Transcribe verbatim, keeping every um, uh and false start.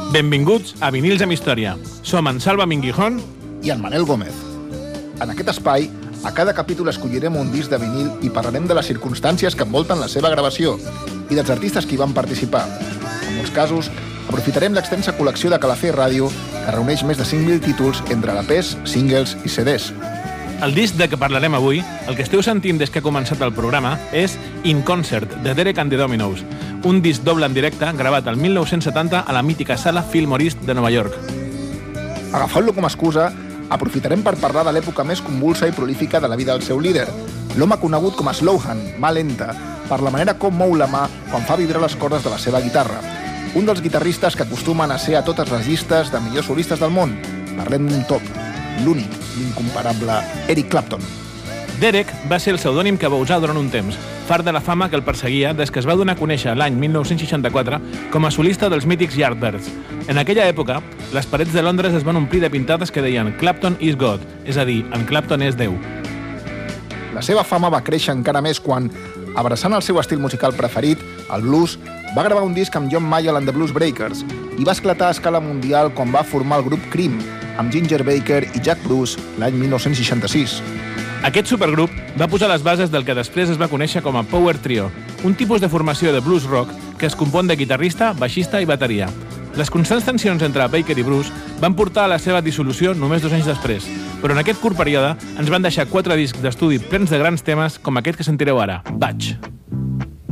Benvinguts a Vinils amb Història. Som en Salva Minguijón i en Manel Gómez. En aquest espai, a cada capítol escollirem un disc de vinil i parlarem de les circumstàncies que envolten la seva gravació i dels artistes que hi van participar. En molts casos, aprofitarem l'extensa col·lecció de Calafell Ràdio, que reuneix més de cinc mil títols entre L Pes, singles i C Ds. El disc de què parlarem avui, el que esteu sentint des que ha començat el programa, és In Concert, de Derek and the Dominos, un disc doble en directe gravat el mil nou-cents setanta a la mítica sala Fillmore East de Nova York. Agafant-lo com a excusa, aprofitarem per parlar de l'època més convulsa i prolífica de la vida del seu líder, l'home conegut com a Slowhand, mà lenta, per la manera com mou la mà quan fa vibrar les cordes de la seva guitarra. Un dels guitarristes que acostumen a ser a totes les llistes de millors solistes del món. Parlem d'un top, l'únic, l'incomparable Eric Clapton. Derek va ser el pseudònim que va usar durant un temps, fart de la fama que el perseguia des que es va donar a conèixer l'any mil nou-cents seixanta-quatre com a solista dels mítics Yardbirds. En aquella època, les parets de Londres es van omplir de pintades que deien Clapton is God, és a dir, en Clapton és Déu. La seva fama va créixer encara més quan, abraçant el seu estil musical preferit, el blues, va gravar un disc amb John Mayall and the Blues Breakers i va esclatar a escala mundial quan va formar el grup Cream, amb Ginger Baker i Jack Bruce l'any mil nou-cents seixanta-sis. Aquest supergrup va posar les bases del que després es va conèixer com a Power Trio, un tipus de formació de blues rock que es compon de guitarrista, baixista i bateria. Les constants tensions entre Baker i Bruce van portar a la seva dissolució només dos anys després, però en aquest curt període ens van deixar quatre discs d'estudi plens de grans temes com aquest que sentireu ara, Batch.